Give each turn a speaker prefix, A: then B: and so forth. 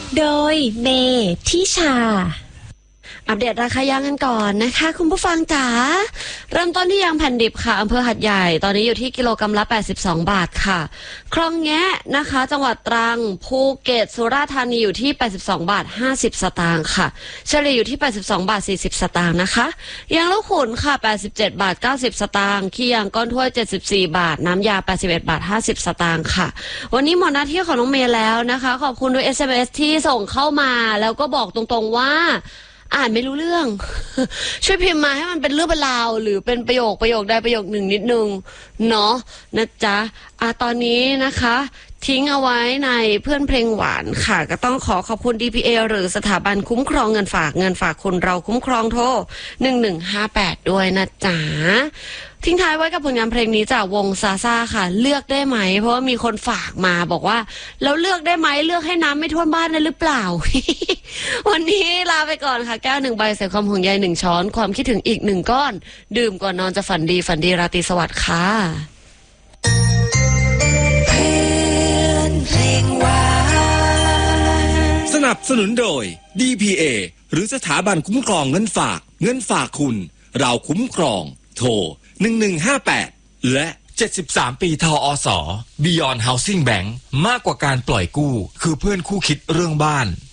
A: โดยเมทิชาอัปเดตราคายางกันก่อนนะคะคุณผู้ฟังจ๋าเริ่มต้นที่ยางแผ่นดิบค่ะอำเภอหัดใหญ่ตอนนี้อยู่ที่กิโลกรัมละ82 บาทค่ะคลองแงะนะคะจังหวัดตรังภูเก็ตสุราษฎร์ธานีอยู่ที่82 บาท 50 สตางค์ค่ะเฉลี่ยอยู่ที่82 บาท 40 สตางค์นะคะยางลูกขุนค่ะ87 บาท 90 สตางค์ขี้ยางก้อนถ้วย74 บาทน้ำยา81 บาท 50 สตางค์ค่ะวันนี้หมดหน้าที่ของน้องเมย์แล้วนะคะขอบคุณด้วย SMS ที่ส่งเข้ามาแล้วก็บอกตรงๆว่าอ่านไม่รู้เรื่อง ช่วยพิมพ์มาให้มันเป็นเรื่องเป็นราวหรือเป็นประโยคใดประโยคหนึ่งนิดนึงเนาะนะจ๊ะตอนนี้นะคะทิ้งเอาไว้ในเพื่อนเพลงหวานค่ะก็ต้องขอบคุณ DPA หรือสถาบันคุ้มครองเงินฝากคนเราคุ้มครองโทร1158ด้วยนะจ๊ะทิ้งท้ายไว้กับผลงานเพลงนี้จากวงซาซ่าค่ะเลือกได้ไหมเพราะว่ามีคนฝากมาบอกว่าแล้วเลือกได้ไหมเลือกให้น้ำไม่ท่วมบ้านได้หรือเปล่า วันนี้ลาไปก่อนค่ะแก้ว1 ใบใส่ความห่วงใย1 ช้อนความคิดถึงอีก1 ก้อนดื่มก่อนนอนจะฝันดีราตรีสวัสดิ์ค่ะ
B: สนับสนุนโดย DPA หรือสถาบันคุ้มครองเงินฝากคุณเราคุ้มครองโทร1158และ
C: 73 ปีทอส. Beyond Housing Bank มากกว่าการปล่อยกู้คือเพื่อนคู่คิดเรื่องบ้าน